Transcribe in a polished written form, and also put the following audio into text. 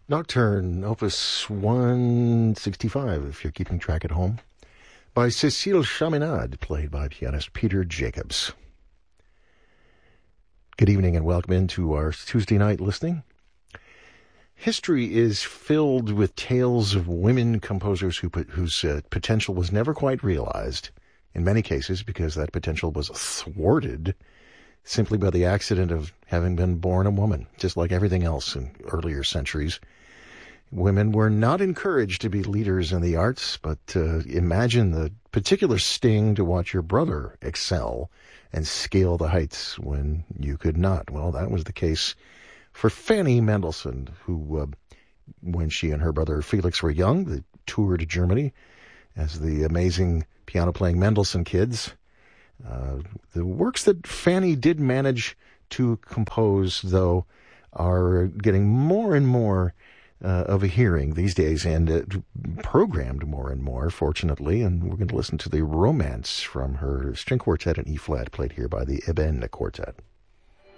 Nocturne, Opus 165, if you're keeping track at home, by Cécile Chaminade, played by pianist Peter Jacobs. Good evening and welcome into our Tuesday night listening. History is filled with tales of women composers whose potential was never quite realized, in many cases because that potential was thwarted simply by the accident of having been born a woman, just like everything else in earlier centuries. Women were not encouraged to be leaders in the arts, but imagine the particular sting to watch your brother excel and scale the heights when you could not. Well, that was the case for Fanny Mendelssohn, who, when she and her brother Felix were young, they toured Germany as the amazing piano-playing Mendelssohn kids. The works that Fanny did manage to compose, though, are getting more and more of a hearing these days and programmed more and more, fortunately. And we're going to listen to the Romance from her string quartet in E-flat, played here by the Eben Quartet.